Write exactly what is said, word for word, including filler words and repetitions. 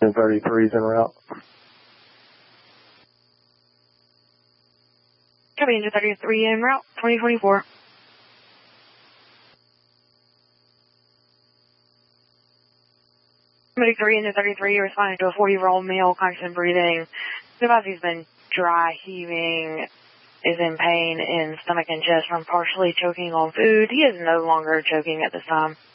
thirty-three is en route. Copy, Engine thirty-three en route, twenty twenty-four. thirty-three, Engine thirty-three, you're responding to a forty-year-old male, constant breathing. Device has been dry heaving, is in pain in stomach and chest from partially choking on food. He is no longer choking at this time.